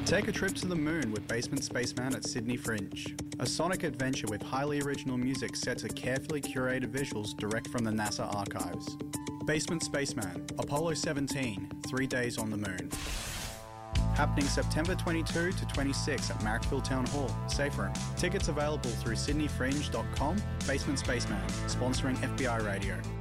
Take a trip to the moon with Basement Spaceman at Sydney Fringe. A sonic adventure with highly original music set to carefully curated visuals direct from the NASA archives. Basement Spaceman, Apollo 17, 3 days on the moon. Happening September 22 to 26 at Marrickville Town Hall, Safe Room. Tickets available through sydneyfringe.com. Basement Spaceman, sponsoring FBI Radio.